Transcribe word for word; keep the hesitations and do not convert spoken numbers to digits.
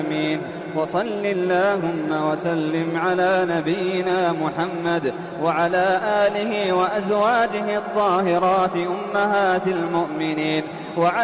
وصل اللهم وسلم على نبينا محمد وعلى آله وأزواجه الطاهرات أمهات المؤمنين وعلى